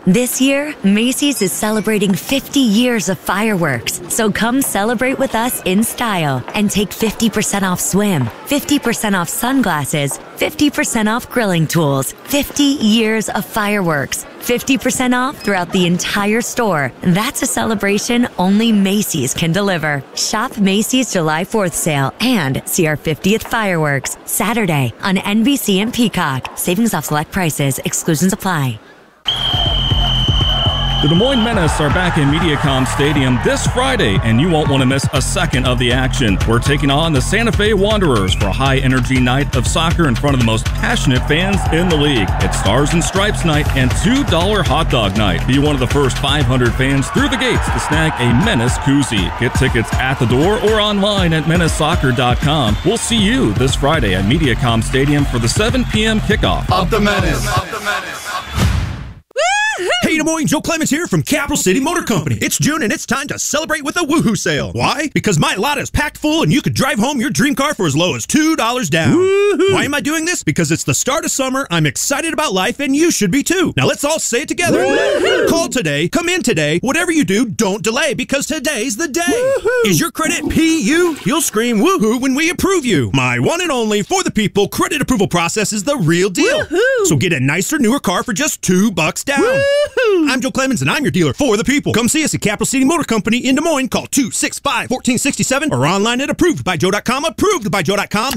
This year, Macy's is celebrating 50 years of fireworks, so come celebrate with us in style and take 50% off swim, 50% off sunglasses, 50% off grilling tools, 50 years of fireworks, 50% off throughout the entire store. That's a celebration only Macy's can deliver. Shop Macy's July 4th sale and see our 50th fireworks Saturday on NBC and Peacock. Savings off select prices. Exclusions apply. The Des Moines Menace are back in MediaCom Stadium this Friday, and you won't want to miss a second of the action. We're taking on the Santa Fe Wanderers for a high-energy night of soccer in front of the most passionate fans in the league. It's Stars and Stripes night and $2 hot dog night. Be one of the first 500 fans through the gates to snag a Menace koozie. Get tickets at the door or online at menacesoccer.com. We'll see you this Friday at MediaCom Stadium for the 7 p.m. kickoff. Up the Menace! Up the Menace! Hey, Des Moines, Joe Clements here from Capital City Motor Company. It's June and it's time to celebrate with a woohoo sale. Why? Because my lot is packed full and you could drive home your dream car for as low as $2 down. Woohoo! Why am I doing this? Because it's the start of summer, I'm excited about life, and you should be too. Now let's all say it together. Woohoo! Call today, come in today, whatever you do, don't delay, because today's the day. Woohoo! Is your credit PU? You'll scream woohoo when we approve you. My one and only for the people credit approval process is the real deal. Woohoo! So get a nicer, newer car for just $2 down. Woohoo! I'm Joe Clemens, and I'm your dealer for the people. Come see us at Capital City Motor Company in Des Moines. Call 265-1467 or online at approvedbyjoe.com. Approvedbyjoe.com.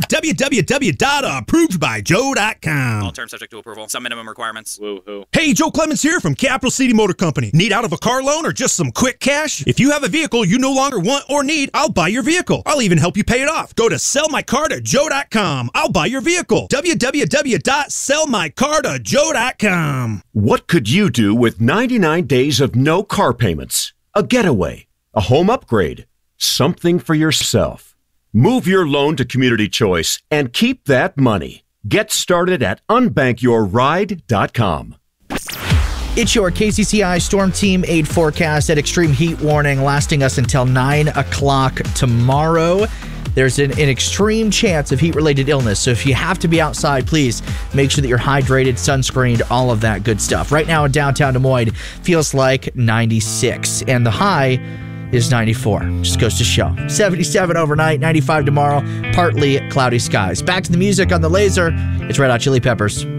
www.approvedbyjoe.com. All terms subject to approval. Some minimum requirements. Woo-hoo. Hey, Joe Clemens here from Capital City Motor Company. Need out of a car loan or just some quick cash? If you have a vehicle you no longer want or need, I'll buy your vehicle. I'll even help you pay it off. Go to sellmycar2joe.com. I'll buy your vehicle. www.sellmycar2joe.com. What could you do with 99 days of no car payments? A getaway, a home upgrade, something for yourself. Move your loan to Community Choice and keep that money. Get started at unbankyourride.com. It's your KCCI Storm Team 8 forecast at extreme heat warning lasting us until 9 o'clock tomorrow. There's an extreme chance of heat-related illness, so if you have to be outside, please make sure that you're hydrated, sunscreened, all of that good stuff. Right now in downtown Des Moines, feels like 96, and the high is 94. Just goes to show. 77 overnight, 95 tomorrow, partly cloudy skies. Back to the music on the Laser. It's Red Hot Chili Peppers.